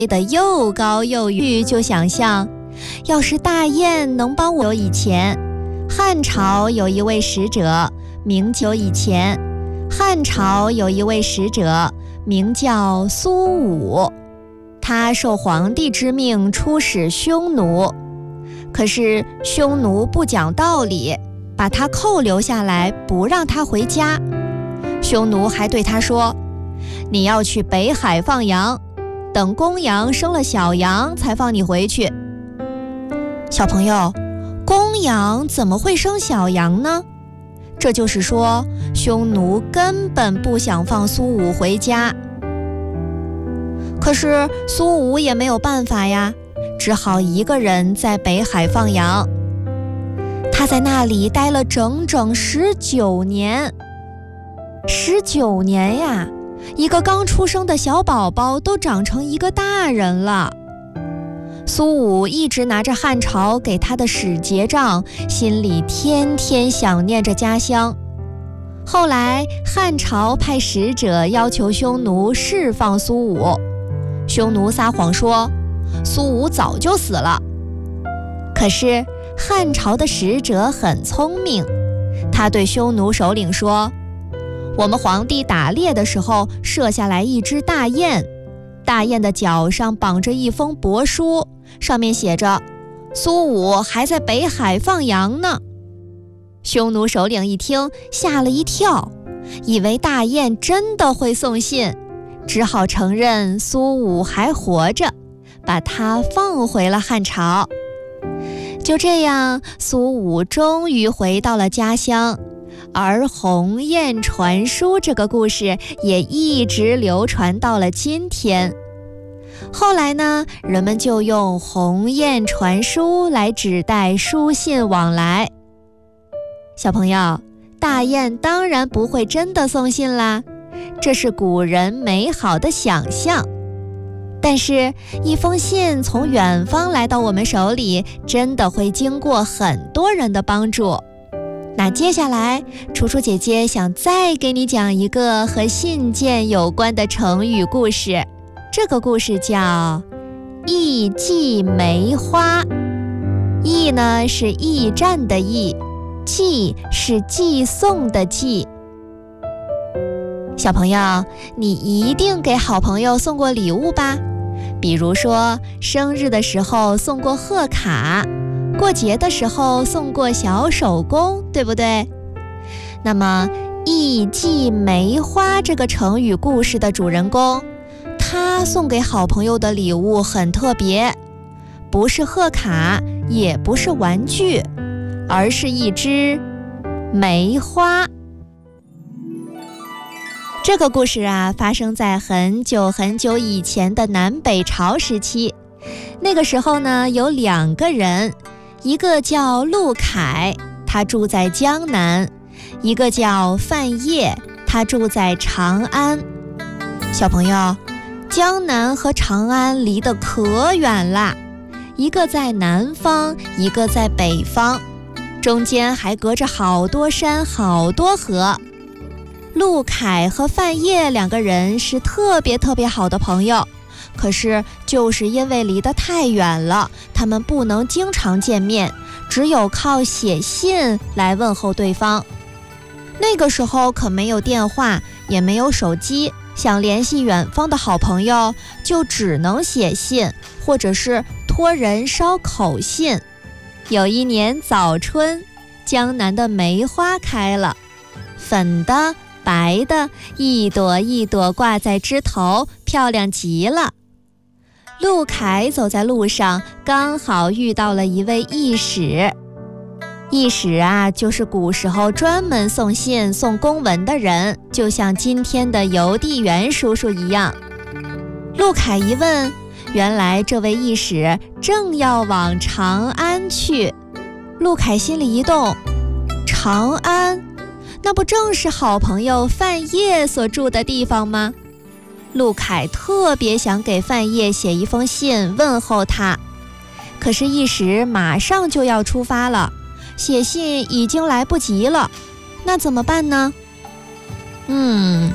飞得又高又远，就想象，要是大雁能帮我。以前，汉朝有一位使者，名叫苏武，他受皇帝之命出使匈奴，可是匈奴不讲道理，把他扣留下来，不让他回家。匈奴还对他说，你要去北海放羊，等公羊生了小羊才放你回去。小朋友，公羊怎么会生小羊呢？这就是说，匈奴根本不想放苏武回家。可是苏武也没有办法呀，只好一个人在北海放羊。他在那里待了整整19年。19年呀，一个刚出生的小宝宝都长成一个大人了。苏武一直拿着汉朝给他的使节杖，心里天天想念着家乡。后来汉朝派使者要求匈奴释放苏武，匈奴撒谎说苏武早就死了。可是汉朝的使者很聪明，他对匈奴首领说，我们皇帝打猎的时候射下来一只大雁，大雁的脚上绑着一封帛书，上面写着苏武还在北海放羊呢。匈奴首领一听吓了一跳，以为大雁真的会送信，只好承认苏武还活着，把他放回了汉朝。就这样，苏武终于回到了家乡，而鸿雁传书这个故事也一直流传到了今天。后来呢，人们就用鸿雁传书来指代书信往来。小朋友，大雁当然不会真的送信啦，这是古人美好的想象。但是一封信从远方来到我们手里，真的会经过很多人的帮助。那接下来，楚楚姐姐想再给你讲一个和信件有关的成语故事。这个故事叫驿寄梅花。驿呢是驿站的驿，寄是寄送的寄。小朋友，你一定给好朋友送过礼物吧？比如说生日的时候送过贺卡，过节的时候送过小手工，对不对？那么驿寄梅花这个成语故事的主人公，他送给好朋友的礼物很特别，不是贺卡，也不是玩具，而是一支梅花。这个故事啊，发生在很久很久以前的南北朝时期。那个时候呢，有2个人，一个叫陆凯，他住在江南；一个叫范晔，他住在长安。小朋友，江南和长安离得可远啦，一个在南方，一个在北方，中间还隔着好多山，好多河。陆凯和范晔2个人是特别好的朋友，可是就是因为离得太远了，他们不能经常见面，只有靠写信来问候对方。那个时候可没有电话，也没有手机，想联系远方的好朋友，就只能写信，或者是托人捎口信。有一年早春，江南的梅花开了，粉的白的，一朵一朵挂在枝头，漂亮极了。陆凯走在路上，刚好遇到了一位驿使。驿使啊，就是古时候专门送信送公文的人，就像今天的邮递员叔叔一样。陆凯一问，原来这位驿使正要往长安去。陆凯心里一动，长安，那不正是好朋友范晔所住的地方吗？陆凯特别想给范晔写一封信问候他，可是驿使马上就要出发了，写信已经来不及了，那怎么办呢？